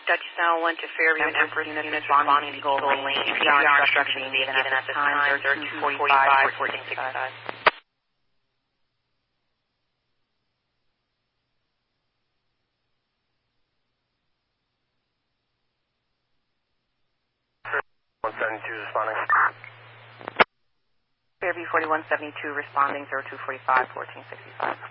Dutch Cell 1 to Fairview and Empress units responding to Gold Lane. CPR instructions being given at this time. 245, 1465. Responding. Fairview 4172 responding 0245 1465.